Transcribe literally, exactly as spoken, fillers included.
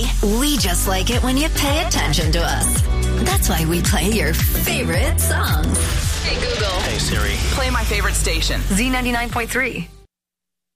Honestly, we just like it when you pay attention to us. That's why we play your favorite songs. Hey, Google. Hey, Siri. Play my favorite station. Z ninety-nine point three.